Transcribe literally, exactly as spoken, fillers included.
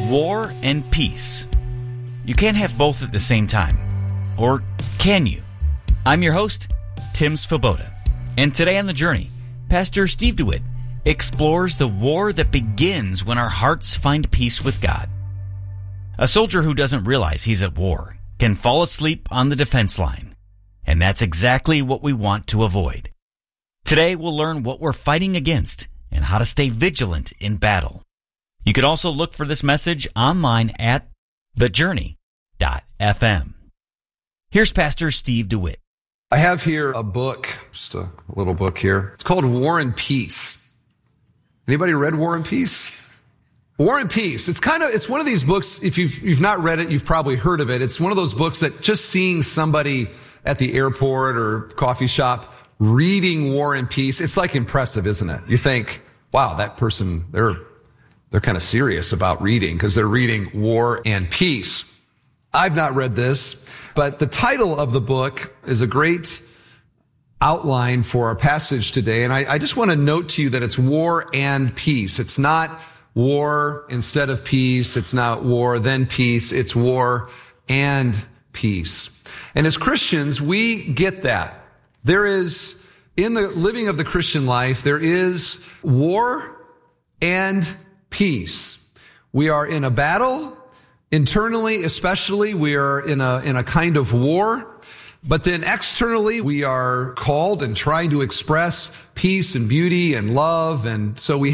war and peace. You can't have both at the same time. Or can you? I'm your host, Tim Svoboda. And today on The Journey, Pastor Steve DeWitt explores the war that begins when our hearts find peace with God. A soldier who doesn't realize he's at war can fall asleep on the defense line. And that's exactly what we want to avoid. Today, we'll learn what we're fighting against and how to stay vigilant in battle. You can also look for this message online at the journey dot f m. Here's Pastor Steve DeWitt. I have here a book, just a little book here. It's called War and Peace. Anybody read War and Peace? War and Peace. It's kind of, it's one of these books, if you've, you've not read it, you've probably heard of it. It's one of those books that just seeing somebody at the airport or coffee shop reading War and Peace, it's like impressive, isn't it? You think, wow, that person, they're, they're kind of serious about reading because they're reading War and Peace. I've not read this, but the title of the book is a great outline for our passage today. And I, I just want to note to you that it's war and peace. It's not war instead of peace. It's not war, then peace. It's war and peace. And as Christians, we get that. There is, in the living of the Christian life, there is war and peace. We are in a battle. Internally, especially, we are in a, in a kind of war. But then externally, we are called and trying to express peace and beauty and love. And so we